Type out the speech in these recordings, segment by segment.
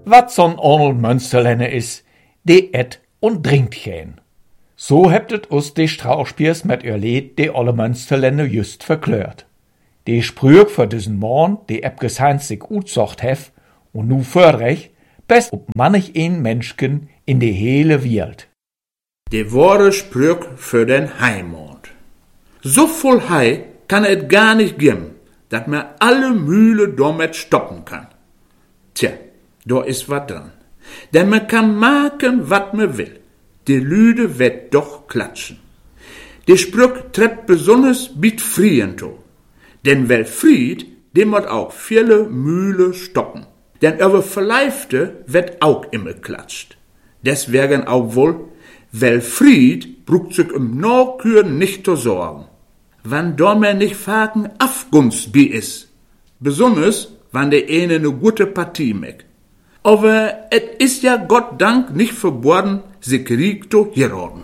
Wat so'n Arnold Münsterlänne is, de et und trinkt geen. So hebt et us de Strauchspiers met ihr Lied de alle Münsterlänne just verklört. De Sprüch für diesen Morgen, de ebges Heinz sich utsocht hef, und nu förderich, best ob mannig een Menschken in de hele Welt. De wahre Sprüch für den Heimat. So voll Hei kann et gar nicht geben, dat man alle Mühle damit stoppen kann. Tja, da is wat dran. Denn man kann maken wat man will. De Lüde wird doch klatschen. De Sprüch trebt besonders bit Frien to. Denn wer fried, dem moet auch viele Mühle stoppen. Denn über Verleifte wird auch immer klatscht. Deswegen auch wohl, wer fried, brucht sich Nachküren nicht zu sorgen. Wann da mir nicht faken Afgunst bi is. Besonders, wann der eine ne gute Partie meck. Aber et is ja Gott Dank nicht verboten, sich Krieg zu heiraten.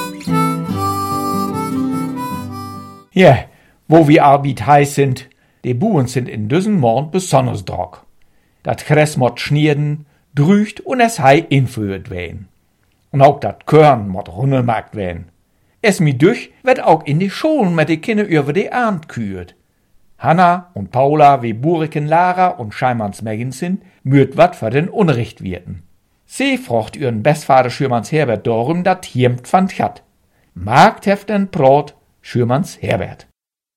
Ja, wo wir arbeit heiß sind, die Buhen sind in diesem Mond besonders drog. Dat Kress mot schnierden, drücht und es hei inführt wen. Und auch dat Körn mot rundelmarkt wen. Es mi durch wird auch in die Schulen mit de Kinder über die Abend kürt. Hanna und Paula wie Buriken Lara und Scheimans Megan sind, müht wat für den Unrecht wirten. Sie frocht ihren Bestvater Schürmanns Herbert darum, dat hiemt van Chat. Markt heften Brot Schürmanns Herbert.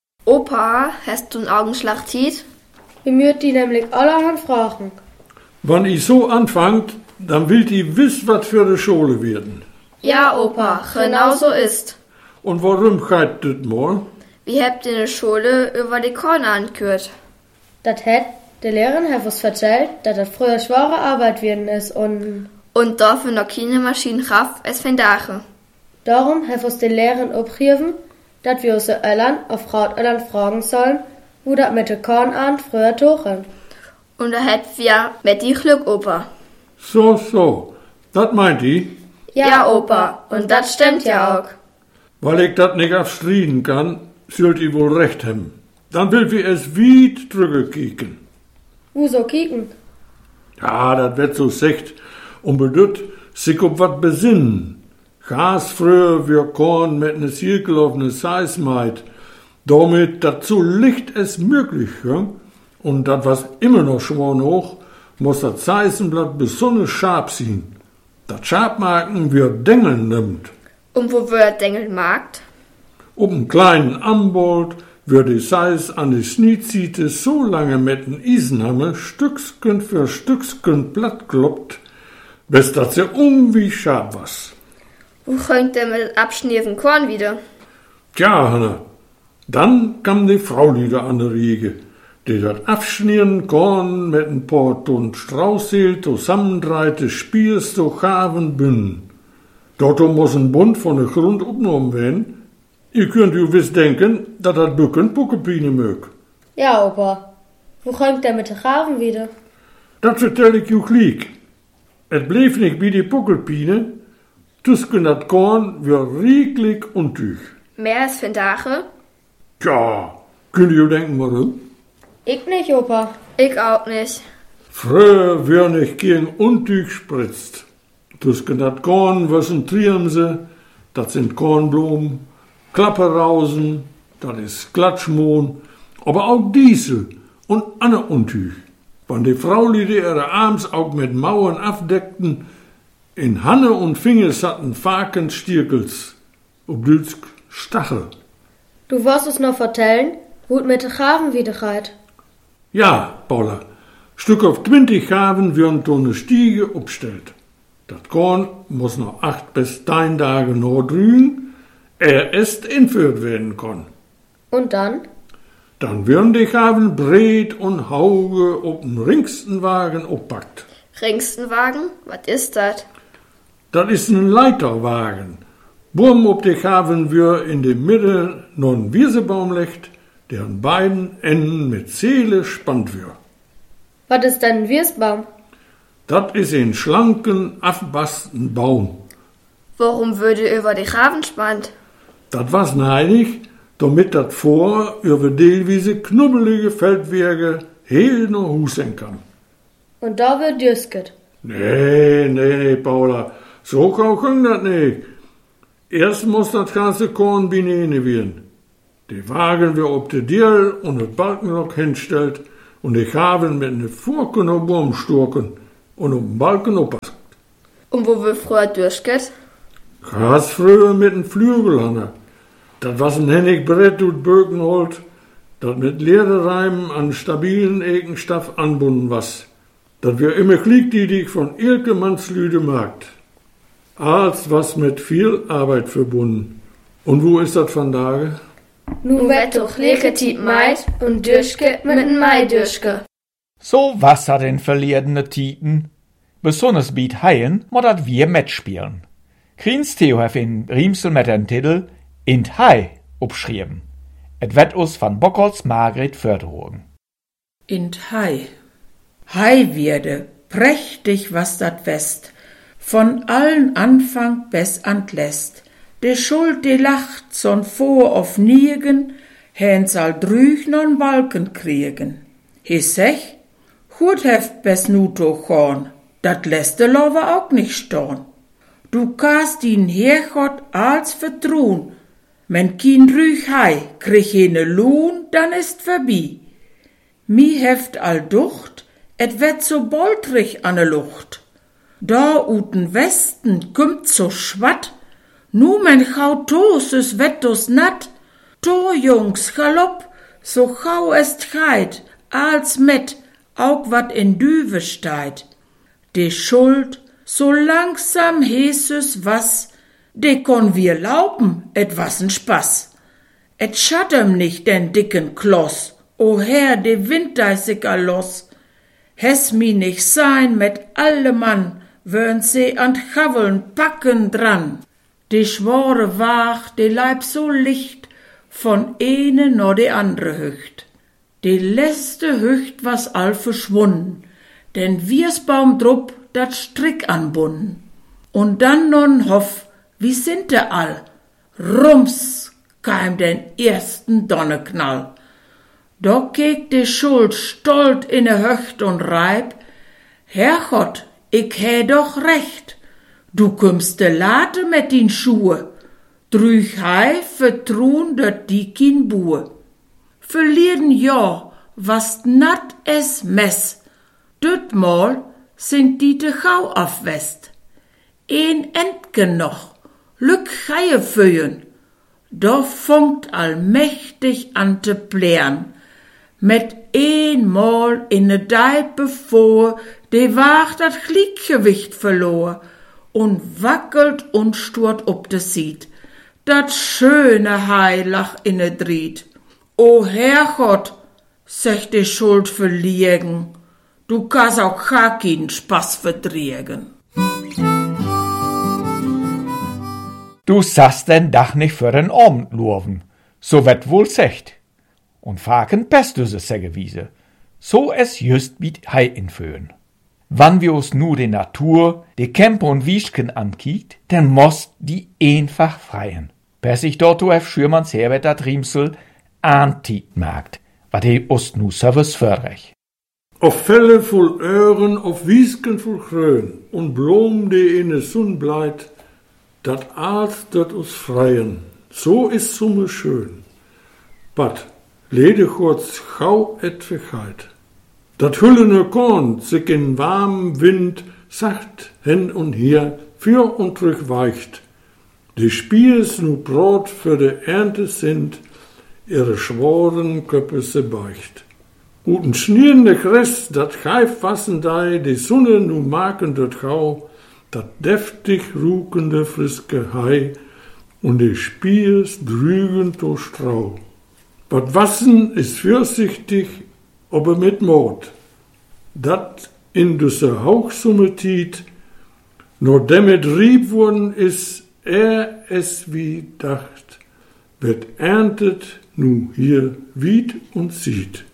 Opa, hast du einen Augenschlag tiet? Wir müht die nämlich allerhand fragen. Wann ich so anfangt, dann will die wiss wat für de Schule werden. Ja, Opa, genau so ist. Und warum geht dit mal? Wir habt in der Schule über die Korne angehört. Dat hätt der Lehrerin hat uns erzählt, dass das früher schwere Arbeit werden ist und dafür noch keine Maschinen raff es Dache. Darum hat uns die Lehrerin abgerufen, dass wir unsere Eltern auf Fraueltern fragen sollen, wo das mit der Korn an früher tochen. Und da hätt wir mit die Glück, Opa. So, dat meint die? Ja, Opa, und das stimmt ja auch. Weil ich dat nicht abstriden kann, sollt ihr wohl recht haben. Dann will wir es weit drüber kicken. Wo so kicken? Ja, dat wird so secht, und bedüt sich ob wat besinnen. Gas früher wir Korn mit ne Zirkel auf ne Seis meid, damit dat so licht es möglich, ja? Und dat was immer noch schwan hoch, muss dat Seisenblatt besonders scharf sein. Dat Schabmarken wird Dengeln nimmt. Und wo wird Dengeln markt? Ob'n kleinen Ambold wird die Seis an die Schnitzite so lange mit den Isenhammer Stückchen für Stückchen platt kloppt, bis dat sie wie scharf was. Wo könnt ihr mit abschnierten Korn wieder? Tja, Hanna, dann kam die Fraulieder an der Riege, die dat abschnieren Korn mit ein paar Tonnen Straußseel zusammendreite Spiers zu gaven bünden. Dort muss ein Bund von der Grund opgenommen werden. Ihr könnt ju wiss denken, dat dat Bücken Puckepine mög. Ja, Opa. Wo könnt ihr mit der Graven wieder? Dat vertel ich ju gleich. Et bleef nicht wie die Puckelpine, tussen dat Korn wir rieklich untüch. Mehr als Dache? Tja, könnt ihr denken warum? Ich nicht, Opa. Ich auch nicht. Früher wär nicht gegen untüch spritzt. Tussen dat Korn wössen Triemse, dat sind Kornblumen, Klapperausen, das ist Klatschmohn, aber auch Diesel und andere Untüch. Wann die Fraulieder ihre Arms auch mit Mauern abdeckten, in Hanne und Finger satten Fakenstierkels, ob Dülsk Stachel. Du wirst es noch vertellen, wo es mit der Graven wieder geht. Ja, Paula, Stück auf 20 Graven werden so eine Stiege aufgestellt. Das Korn muss noch 8 bis 10 Tage noch drüben, erst entführt werden kann. Und dann? Dann werden die Graven breit und hauge auf den Ringstenwagen oppackt. Ringstenwagen? Was ist das? Das ist ein Leiterwagen. Bumm ob die Graven wir in der Mitte noch einen Wiesebaum legt, der an beiden Enden mit Seele spannt wird. Was ist denn ein Wirsbaum? Das ist ein schlanken, afbasten Baum. Warum würde über die Graven spannt? Das war's neidig, damit das vor über teilweise knubbelige Feldwege heel noch husen kann. Und da wird dürsket. Nee, Paula, so kann das nicht. Erst muss das ganze Korn benene werden. Die Wagen wir ob de Diel und das Balkenrock hinstellt und die haben mit ne Furken auf Baum sturken und um den Balken oppasst. Und wo wir früher durchgeht? Gas früher mit den Flügelhanner. Das was ein Hennig Brett und Bökenholt, das mit leeren Reimen an stabilen Ekenstaff anbunden was. Das wir immer klickdiedig von Ilke Mannslüde Markt. Als was mit viel Arbeit verbunden. Und wo ist das von Tage? Nu wird doch legitim Meid und durchgeht mit dem Mai durchge. So was hat den verlierene Titen. Besonders biet Haien, mo dat wir mitspielen. Kriens Theo hef in Riemsel mit den Titel Int Hai obschrieben. Et wird us van Bockholz Margret Förderhogen. Int Hai. Hai werde, prächtig was dat west, von allen Anfang bis an lässt. De Schuld, de lacht, son vor auf niegen, hen soll drüch non Balken kriegen. He sech, gut heft bes nu to chorn, dat lässt de Lover auch nicht storn. Du kannst ihn Herrgott als vertrun, men kin rüch hei, krieg ne Lohn, dann ist verbi. Mi heft all Ducht, et wird so boltrig an de Lucht. Da uten Westen kümmt so schwatt, nu men chau tos, es wird dos natt. To Jungs, galopp, so chau est heit, als met, auch wat in Düwe steit. De Schuld, so langsam Jesus was, de kon wir laupen, et was n Spaß. Et schattem nicht den dicken Kloss, o Herr, de Wind sich a los. Hes mi nicht sein mit alle Mann, wörn se an Chaveln packen dran. De schwore Wach, de Leib so licht, von eine no de andere Hücht. De letzte Hücht was all verschwunden, denn Wiersbaum drupp dat Strick anbunden. Und dann non hoff, wie sind de all? Rums kam den ersten Donneknall. Da keek de Schuld stolt in de Höcht und reib, Herrgott, ich hä doch recht, du kümmst de Late mit din Schuhe, drüch hei vertrun dat die kin Bue. Verlieren ja, was nat es mess, dütmal sind die de Gau auf West. Een Entgen noch, lück Geie föhen, da funkt allmächtig an te plären, mit eenmal in de Deib bevor, de Wach dat Gliedgewicht verlor und wackelt und sturt ob de Sied. Dat schöne Hai lach in de Dried. O Herrgott, sech de Schuld verliegen, du kannst auch keinen Spaß vertriegen. Du sast den Dach nicht für den Abend lurven, so wird wohl secht. Und faken pest du se Sägewiese, so es just biet Hai inföhen. Wann wir uns nu de Natur, de Kämpe und Wieschken ankiekt, dann most die einfach freien. Bis ich dort auf Schürmanns Herbert dat Riemsel antiet merkt, wat he us nu servus förrech. Auf Felle voll Öhren, auf Wiesken voll Grün und Blom, die in de Sonn bleit, dat Arzt dat us freien, so ist Summe schön. Bat, lede kurz gau etwigkeit. Dat hüllene Korn sich in warmem Wind sacht hin und her, für und zurück weicht. Die Spiers nu Brot für de Ernte sind, ihre schworen Köpfe se beicht. Uten schnierende Kress, dat geif wassen dei, die Sonne nu maken dat Gau, dat deftig ruckende friske Hai und die Spiers drügen to Strau. Wat wassen is fürsichtig, aber mit Mord. Dat in düsse Hauchsumme tiet, nur damit rieb worden is, es wie dacht, wird erntet nu hier Wied und Sied.